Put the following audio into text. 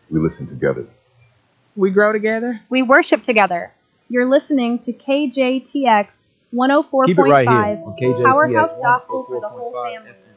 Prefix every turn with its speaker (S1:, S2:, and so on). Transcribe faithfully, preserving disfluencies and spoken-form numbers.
S1: We listen together.
S2: We grow together.
S3: We worship together.
S4: You're listening to K J T X one oh four
S5: Keep it
S4: point
S5: right
S4: five,
S5: here on K J T X
S4: Powerhouse Gospel for the whole
S5: one oh four point five
S4: family.